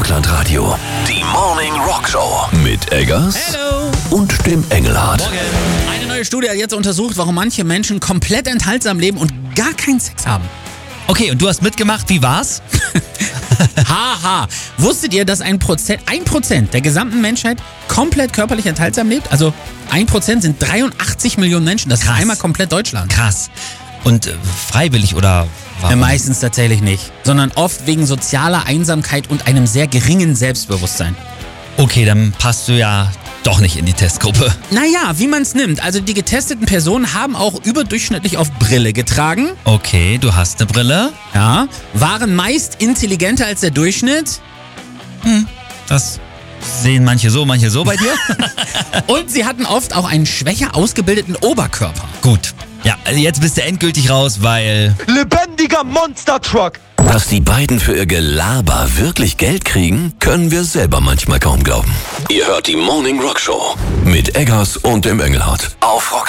Rockland Radio. Die Morning Rock Show mit Eggers Hello. und dem Engelhard. Morgen. Eine neue Studie hat jetzt untersucht, warum manche Menschen komplett enthaltsam leben und gar keinen Sex haben. Okay, und du hast mitgemacht, wie war's? Haha. Wusstet ihr, dass 1% der gesamten Menschheit komplett körperlich enthaltsam lebt? Also 1% sind 83 Millionen Menschen. Das ist Krass. einmal komplett Deutschland. Krass. Und freiwillig oder warum? Meistens tatsächlich nicht, sondern oft wegen sozialer Einsamkeit und einem sehr geringen Selbstbewusstsein. Okay, dann passt du ja doch nicht in die Testgruppe. Naja, wie man es nimmt. Also die getesteten Personen haben auch überdurchschnittlich oft Brille getragen. Okay, du hast eine Brille. Ja, waren meist intelligenter als der Durchschnitt. Das sehen manche so bei dir. Und sie hatten oft auch einen schwächer ausgebildeten Oberkörper. Gut. Ja, also jetzt bist du endgültig raus, weil... Lebendiger Monster-Truck! Dass die beiden für ihr Gelaber wirklich Geld kriegen, können wir selber manchmal kaum glauben. Ihr hört die Morning Rock Show mit Eggers und dem Engelhard auf Rock.